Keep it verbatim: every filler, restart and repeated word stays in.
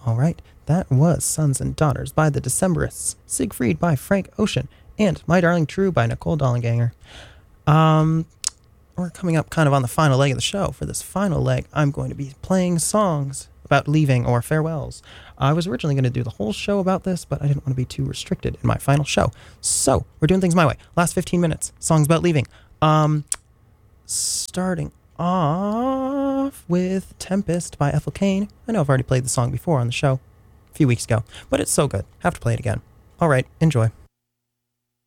All right, that was Sons and Daughters by the Decemberists, Siegfried by Frank Ocean, and My Darling True by Nicole Dollanganger. Um, we're coming up kind of on the final leg of the show. For this final leg, I'm going to be playing songs about leaving or farewells. I was originally going to do the whole show about this, but I didn't want to be too restricted in my final show. So, we're doing things my way. Last fifteen minutes, songs about leaving. Um, starting off with Tempest by Ethel Cain. I know I've already played the song before on the show a few weeks ago, but it's so good. Have to play it again. All right, enjoy.